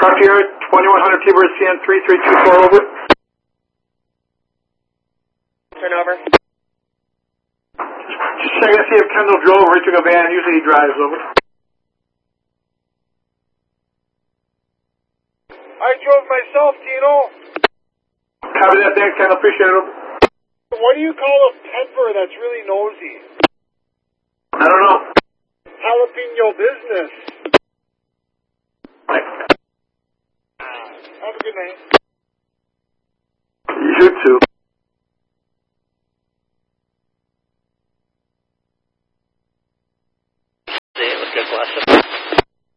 Truck here, 2100 T-Bird CN 3324 over. Turn over. Just checking to see if Kendall drove or he took a van. Usually he drives over. I drove myself, Tino. Copy that, thanks, Kendall. Appreciate it. Over. What do you call a pepper that's really nosy? I don't know. Jalapeno business. Thanks. Have a good night. You too.